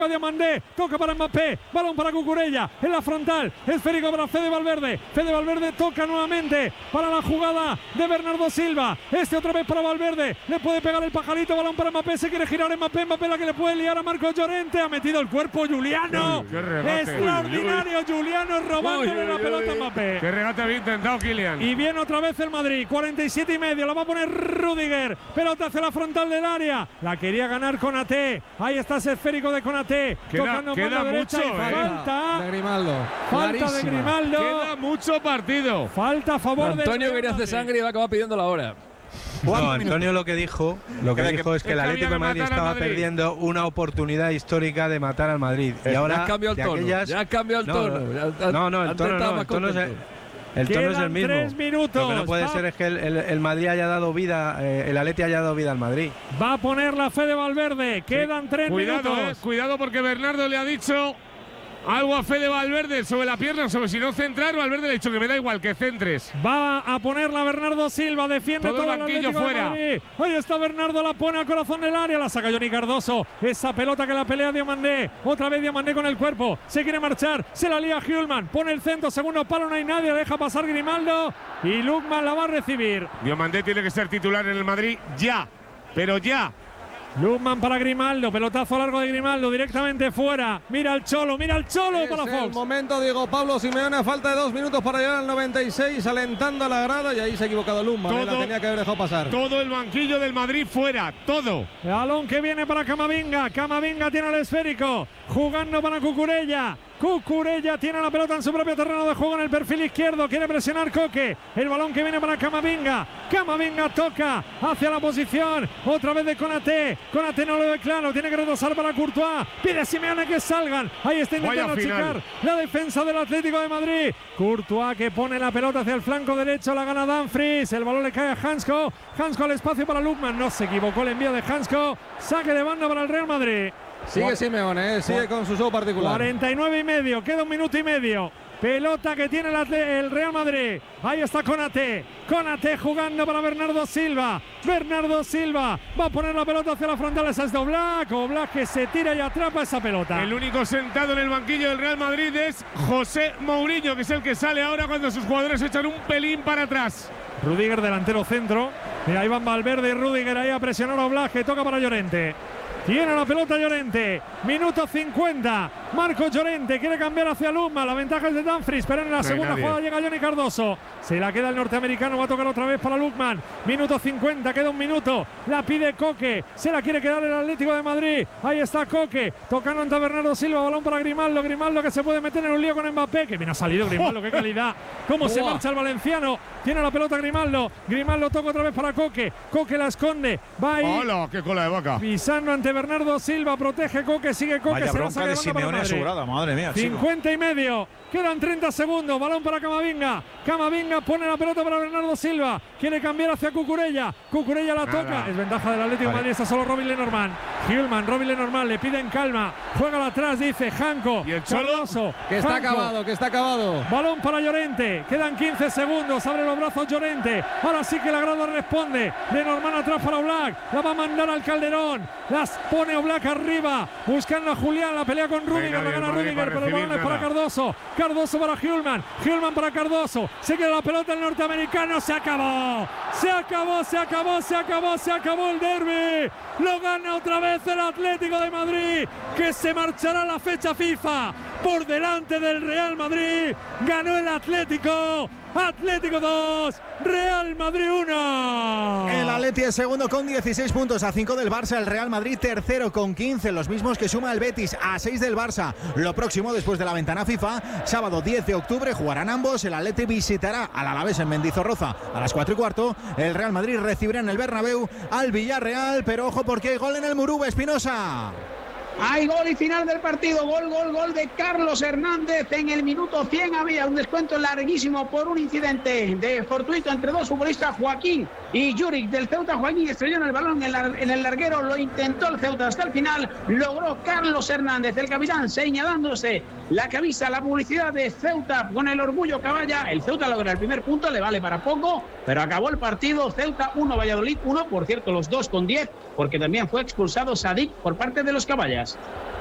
Diamandé, toca para Mbappé, balón para Cucurella, en la frontal, esférico para Fede Valverde toca nuevamente para la jugada de Bernardo Silva, otra vez para Valverde, le puede pegar el pajarito, balón para Mbappé, se quiere girar Mbappé la que le puede liar a Marcos Llorente, ha metido el cuerpo Juliano, extraordinario Juliano robándole la pelota a Mbappé. Qué regate había intentado Kylian. Y viene otra vez el Madrid, 47,5, la va a poner Rüdiger, pelota hacia la frontal del área, la quería ganar Konaté, ahí está ese esférico de Konaté. Tocando queda derecha mucho, falta de Grimaldo. Falta de Grimaldo. Queda mucho partido. Falta a favor de Antonio quería hacer sangre y va a acabar pidiendo la hora. No, Antonio lo que dijo es que el Atlético de Madrid estaba perdiendo una oportunidad histórica de matar al Madrid. Y ahora ya has cambiado el tono. Ya has cambiado el tono. No, el tono es el mismo. 3 minutos. Lo que no puede ser es que el Madrid haya dado vida, el Atleti haya dado vida al Madrid. Va a poner la Fede Valverde. Quedan 3 minutos. Cuidado porque Bernardo le ha dicho algo a Fede Valverde sobre la pierna, sobre si no centrar. Valverde le ha dicho que me da igual que centres. Va a ponerla Bernardo Silva, defiende todo el banquillo fuera. Ahí está Bernardo, la pone al corazón del área, la saca Johnny Cardoso. Esa pelota que la pelea Diamandé. Otra vez Diamandé con el cuerpo, se quiere marchar, se la lía Hjulman, pone el centro, segundo palo, no hay nadie, deja pasar Grimaldo y Lukman la va a recibir. Diamandé tiene que ser titular en el Madrid ya, pero ya. Lukman para Grimaldo, pelotazo largo de Grimaldo, directamente fuera. Mira el Cholo para Fox. El momento, Diego Pablo Simeone, a falta de 2 minutos para llegar al 96, alentando a la grada, y ahí se ha equivocado Lukman, la tenía que haber dejado pasar. Todo el banquillo del Madrid fuera, todo. El balón que viene para Camavinga tiene el esférico, jugando para Cucurella tiene la pelota en su propio terreno de juego en el perfil izquierdo, quiere presionar Coque, el balón que viene para Camavinga toca hacia la posición, otra vez de Konaté no lo ve claro, tiene que retrasar para Courtois, pide Simeone que salgan, ahí está intentando achicar la defensa del Atlético de Madrid, Courtois que pone la pelota hacia el flanco derecho, la gana Dumfries, el balón le cae a Hansko al espacio para Lukman, no se equivocó el envío de Hansko, saque de banda para el Real Madrid. Sigue Simeone, sigue con su show particular. 49,5, queda 1 minuto y medio. Pelota que tiene el Real Madrid. Ahí está Konaté jugando para Bernardo Silva va a poner la pelota hacia la frontal. Esa es de Oblak que se tira y atrapa esa pelota. El único sentado en el banquillo del Real Madrid es José Mourinho, que es el que sale ahora cuando sus jugadores echan un pelín para atrás. Rüdiger delantero centro. Y ahí van Valverde y Rüdiger ahí a presionar a Oblak, que toca para Llorente. Tiene la pelota Llorente, minuto 50. Marcos Llorente quiere cambiar hacia Lukman. La ventaja es de Dumfries, pero en la segunda jugada llega Johnny Cardoso. Se la queda el norteamericano, va a tocar otra vez para Lukman. Minuto 50, queda 1 minuto. La pide Coque, se la quiere quedar el Atlético de Madrid. Ahí está Coque, tocando ante Bernardo Silva. Balón para Grimaldo que se puede meter en un lío con Mbappé. Que bien ha salido Grimaldo, qué calidad. Cómo se marcha el valenciano. Tiene la pelota Grimaldo toca otra vez para Coque la esconde. Va ahí. ¡Hola! ¡Qué cola de vaca! Pisando ante Bernardo Silva, protege Coque, sigue Coque. Vaya bronca de Simeone asegurada, madre mía. 50,5, quedan 30 segundos, balón para Camavinga pone la pelota para Bernardo Silva, quiere cambiar hacia Cucurella la toca, es ventaja del Atlético de Madrid, está solo Robin Lenormand, le piden calma, juega atrás, dice Janko, y el Cholo, que está acabado, balón para Llorente, quedan 15 segundos, abre los brazos Llorente, ahora sí que la grada responde, Lenormand atrás para Oblak, la va a mandar al Calderón, las pone Oblak arriba, buscando a Julián, la pelea con Rüdiger, la gana Rüdiger, pero el balón es para Cardoso para Hjulman para Cardoso, se queda la pelota el norteamericano, se acabó el derbi, lo gana otra vez el Atlético de Madrid, que se marchará a la fecha FIFA por delante del Real Madrid, ganó el Atlético 2, Real Madrid 1. El Atleti es segundo con 16 puntos, a 5 del Barça. El Real Madrid tercero con 15, los mismos que suma el Betis, a 6 del Barça. Lo próximo después de la ventana FIFA, sábado 10 de octubre jugarán ambos. El Atleti visitará al Alavés en Mendizorroza a las 4:15. El Real Madrid recibirá en el Bernabéu al Villarreal, pero ojo porque hay gol en el Murube, Espinosa. Hay gol y final del partido, gol de Carlos Hernández en el minuto 100. Había un descuento larguísimo por un incidente de fortuito entre dos futbolistas, Joaquín y Juric del Ceuta. Joaquín estrelló en el balón en el larguero, lo intentó el Ceuta hasta el final, logró Carlos Hernández, el capitán, señalándose la camisa, la publicidad de Ceuta con el orgullo caballa. El Ceuta logra el primer punto, le vale para poco, pero acabó el partido. Ceuta 1, Valladolid 1, por cierto los dos con 10, porque también fue expulsado Sadik por parte de los caballas.